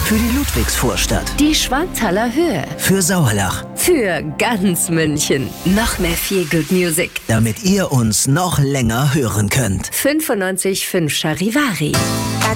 Für die Ludwigsvorstadt. Die Schwanthaler Höhe. Für Sauerlach. Für ganz München. Noch mehr Feel Good Music. Damit ihr uns noch länger hören könnt. 95,5 Charivari.